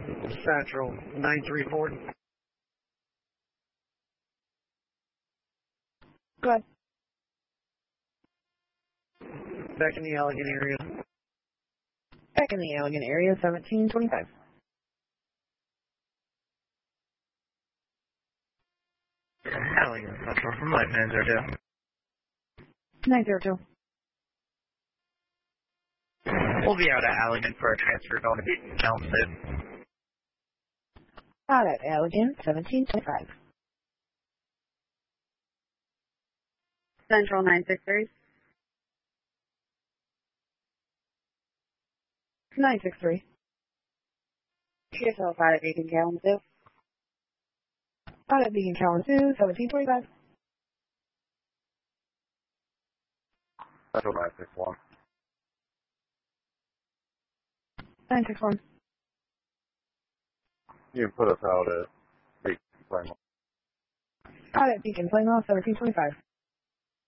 Central 934. Go ahead. Back in the Allegan area. Back in the Allegan area, 1725. Allegan Central from Light 902. 902. We'll be out at Allegan for a transfer going to Beacon Kalamazoo. Out at Allegan, 1725. Central 963. 963. TSL 5 at Beacon Kalamazoo. Out at Beacon Kalamazoo, 1725. Central 961. 961. You can put us out at Beacon Plainlaw. Out at Beacon Plainlaw, 1725.